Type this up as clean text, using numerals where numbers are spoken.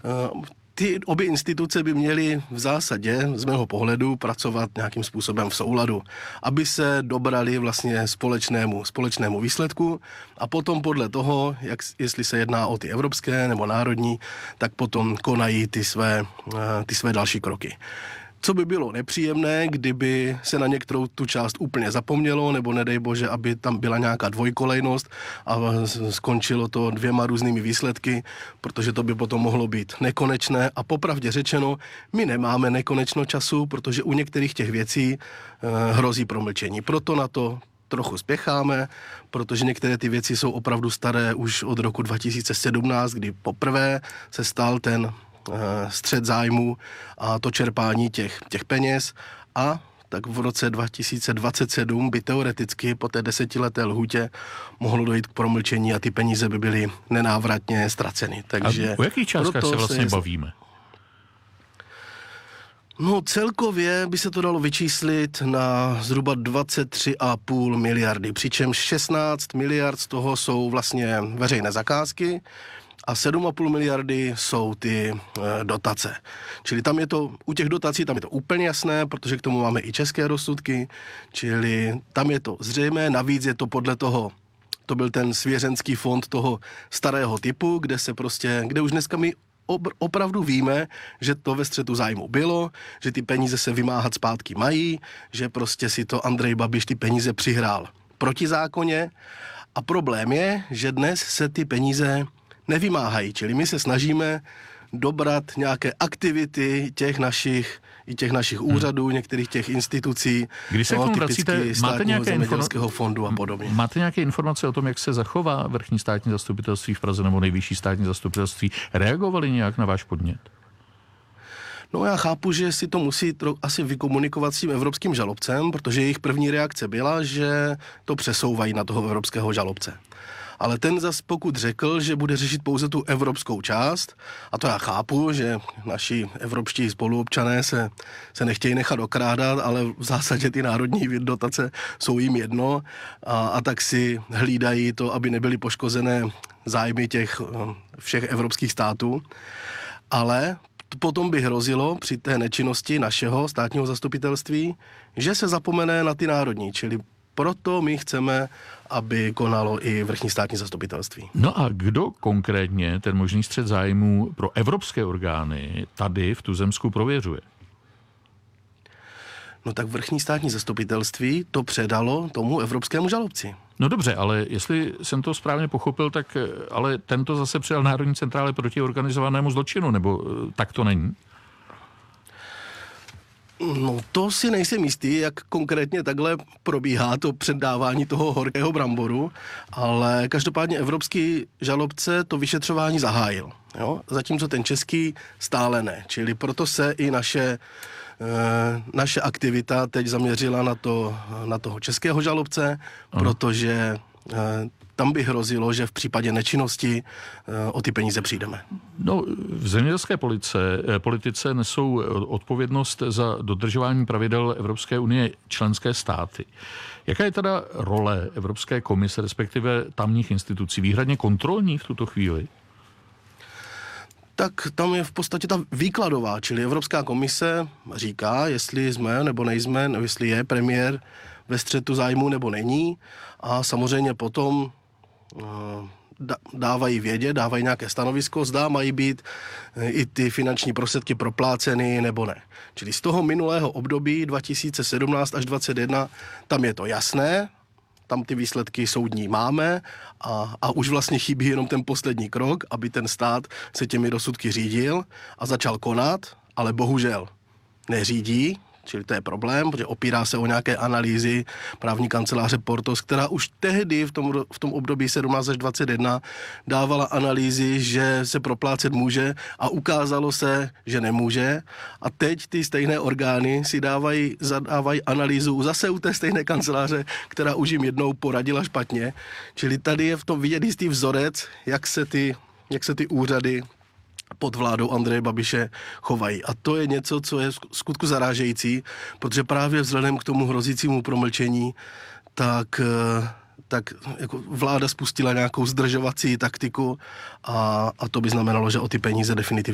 Ty obě instituce by měly v zásadě, z mého pohledu, pracovat nějakým způsobem v souladu, aby se dobrali vlastně společnému výsledku a potom podle toho, jestli se jedná o ty evropské nebo národní, tak potom konají ty své další kroky. Co by bylo nepříjemné, kdyby se na některou tu část úplně zapomnělo, nebo nedej bože, aby tam byla nějaká dvojkolejnost a skončilo to 2 různými výsledky, protože to by potom mohlo být nekonečné a popravdě řečeno, my nemáme nekonečno času, protože u některých těch věcí hrozí promlčení. Proto na to trochu spěcháme, protože některé ty věci jsou opravdu staré už od roku 2017, kdy poprvé se stal ten střet zájmu a to čerpání těch peněz a tak v roce 2027 by teoreticky po té 10leté lhůtě mohlo dojít k promlčení a ty peníze by byly nenávratně ztraceny. Takže a o jakých částkách se vlastně bavíme? No celkově by se to dalo vyčíslit na zhruba 23,5 miliardy, přičemž 16 miliard z toho jsou vlastně veřejné zakázky, a 7,5 miliardy jsou ty dotace. Čili tam je to, u těch dotací tam je to úplně jasné, protože k tomu máme i české rozsudky, čili tam je to zřejmé, navíc je to podle toho, to byl ten svěřenský fond toho starého typu, kde už dneska my opravdu víme, že to ve střetu zájmu bylo, že ty peníze se vymáhat zpátky mají, že prostě si to Andrej Babiš ty peníze přihrál protizákonně a problém je, že dnes se ty peníze nevymáhají, čili my se snažíme dobrat nějaké aktivity těch našich úřadů, některých těch institucí, když se k tomu vracíte, státního zemědělského fondu a podobně. Máte nějaké informace o tom, jak se zachová vrchní státní zastupitelství v Praze nebo nejvyšší státní zastupitelství? Reagovali nějak na váš podnět? No já chápu, že si to musí asi vykomunikovat s tím evropským žalobcem, protože jejich první reakce byla, že to přesouvají na toho evropského žalobce. Ale ten zas pokud řekl, že bude řešit pouze tu evropskou část, a to já chápu, že naši evropští spoluobčané se nechtějí nechat okrádat, ale v zásadě ty národní dotace jsou jim jedno a tak si hlídají to, aby nebyly poškozené zájmy těch všech evropských států. Ale potom by hrozilo při té nečinnosti našeho státního zastupitelství, že se zapomene na ty národní, čili proto my chceme, aby konalo i vrchní státní zastupitelství. No a kdo konkrétně ten možný střet zájmů pro evropské orgány tady v tuzemsku prověřuje? No tak vrchní státní zastupitelství to předalo tomu evropskému žalobci. No dobře, ale jestli jsem to správně pochopil, tak ale tento zase předal Národní centrále proti organizovanému zločinu, nebo tak to není? No to si nejsem jistý, jak konkrétně takhle probíhá to předávání toho horkého bramboru, ale každopádně evropský žalobce to vyšetřování zahájil. Jo? Zatímco ten český stále ne. Čili proto se i naše aktivita teď zaměřila na toho českého žalobce, protože tam by hrozilo, že v případě nečinnosti o ty peníze přijdeme. No, v zemědělské politice nesou odpovědnost za dodržování pravidel Evropské unie členské státy. Jaká je teda role Evropské komise, respektive tamních institucí, výhradně kontrolní v tuto chvíli? Tak tam je v podstatě ta výkladová, čili Evropská komise říká, jestli jsme nebo nejsme, nebo jestli je premiér ve střetu zájmu nebo není a samozřejmě potom dávají vědět, dávají nějaké stanovisko, zda mají být i ty finanční prostředky propláceny nebo ne. Čili z toho minulého období 2017 až 2021 tam je to jasné, tam ty výsledky soudní máme a už vlastně chybí jenom ten poslední krok, aby ten stát se těmi rozsudky řídil a začal konat, ale bohužel neřídí, čili to je problém, protože opírá se o nějaké analýzy právní kanceláře Portos, která už tehdy v tom období 17 až 21 dávala analýzy, že se proplácet může a ukázalo se, že nemůže. A teď ty stejné orgány si zadávají analýzu zase u té stejné kanceláře, která už jim jednou poradila špatně. Čili tady je v tom vidět jistý vzorec, jak se ty úřady pod vládou Andreje Babiše chovají. A to je něco, co je v skutku zarážející, protože právě vzhledem k tomu hrozícímu promlčení, tak jako vláda spustila nějakou zdržovací taktiku a to by znamenalo, že o ty peníze definitivně